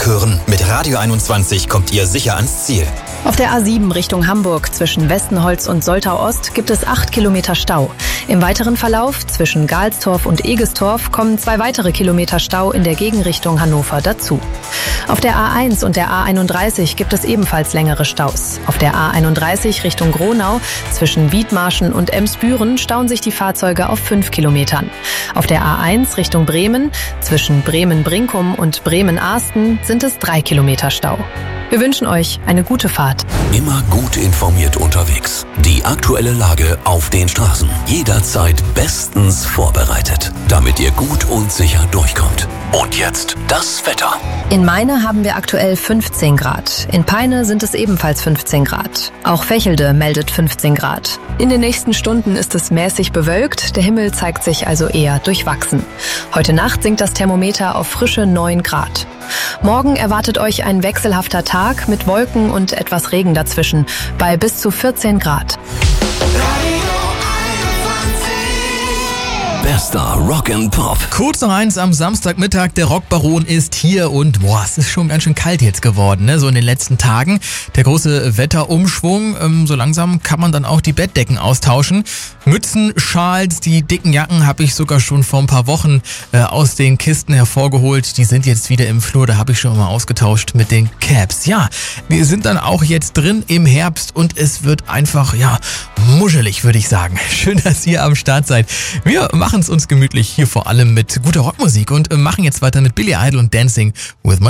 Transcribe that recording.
hören. Mit Radio 21 kommt ihr sicher ans Ziel. Auf der A7 Richtung Hamburg zwischen Westenholz und Soltau-Ost gibt es 8 Kilometer Stau. Im weiteren Verlauf zwischen Galstorf und Egestorf kommen 2 weitere Kilometer Stau in der Gegenrichtung Hannover dazu. Auf der A1 und der A31 gibt es ebenfalls längere Staus. Auf der A31 Richtung Gronau zwischen Wiedmarschen und Emsbüren stauen sich die Fahrzeuge auf 5 Kilometern. Auf der A1 Richtung Bremen zwischen Bremen-Brinkum und Bremen-Ahsten sind es 3 Kilometer Stau. Wir wünschen euch eine gute Fahrt. Immer gut informiert unterwegs. Die aktuelle Lage auf den Straßen. Jederzeit bestens vorbereitet, damit ihr gut und sicher durchkommt. Und jetzt das Wetter. In Meine haben wir aktuell 15 Grad. In Peine sind es ebenfalls 15 Grad. Auch Vechelde meldet 15 Grad. In den nächsten Stunden ist es mäßig bewölkt. Der Himmel zeigt sich also eher durchwachsen. Heute Nacht sinkt das Thermometer auf frische 9 Grad. Morgen erwartet euch ein wechselhafter Tag mit Wolken und etwas Regen dazwischen bei bis zu 14 Grad. Bester Rock and Pop. Kurz noch eins am Samstagmittag, der Rockbaron ist hier und es ist schon ganz schön kalt jetzt geworden, ne? So in den letzten Tagen. Der große Wetterumschwung, so langsam kann man dann auch die Bettdecken austauschen. Mützen, Schals, die dicken Jacken habe ich sogar schon vor ein paar Wochen aus den Kisten hervorgeholt. Die sind jetzt wieder im Flur, da habe ich schon mal ausgetauscht mit den Caps. Ja, wir sind dann auch jetzt drin im Herbst und es wird einfach, muschelig, würde ich sagen. Schön, dass ihr am Start seid. Wir machen es uns gemütlich hier vor allem mit guter Rockmusik und machen jetzt weiter mit Billy Idol und Dancing with My